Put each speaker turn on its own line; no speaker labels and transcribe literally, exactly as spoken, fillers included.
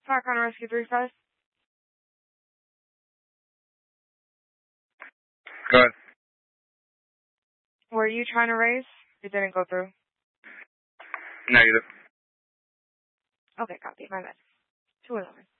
Park on Rescue three five.
Go ahead.
Were you trying to raise? It didn't go through.
Negative.
Okay, copy. My bad. two eleven.